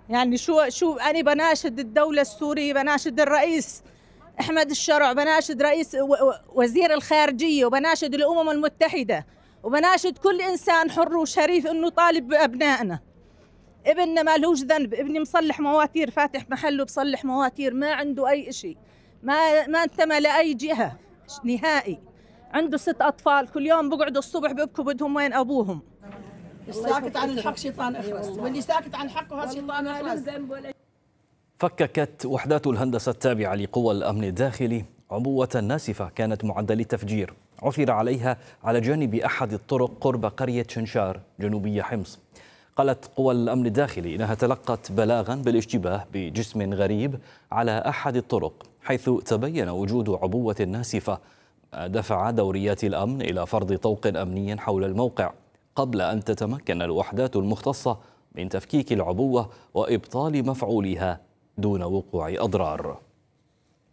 يعني شو أنا بناشد الدولة السورية، بناشد الرئيس أحمد الشرع، بناشد رئيس وزير الخارجية، وبناشد الأمم المتحدة، وبناشد كل إنسان حر وشريف إنه طالب بأبنائنا. ابننا ما لهوش ذنب، ابني مصلح مواتير، فاتح محله بصلح مواتير، ما عنده أي إشي، ما انتمى لأي جهة نهائي. عنده 6 أطفال، كل يوم بقعدوا الصبح بيبكوا بدهم وين أبوهم. الساكت عن الحق شيطان اخرس، واللي ساكت عن حقه هذا شيطان اخرس. فككت وحدات الهندسة التابعة لقوى الأمن الداخلي عبوة ناسفة كانت معدة للتفجير، عثر عليها على جانب أحد الطرق قرب قرية شنشار جنوبية حمص. قالت قوى الأمن الداخلي إنها تلقت بلاغا بالاشتباه بجسم غريب على أحد الطرق، حيث تبين وجود عبوة ناسفة، دفع دوريات الأمن إلى فرض طوق أمني حول الموقع قبل أن تتمكن الوحدات المختصة من تفكيك العبوة وإبطال مفعولها دون وقوع أضرار.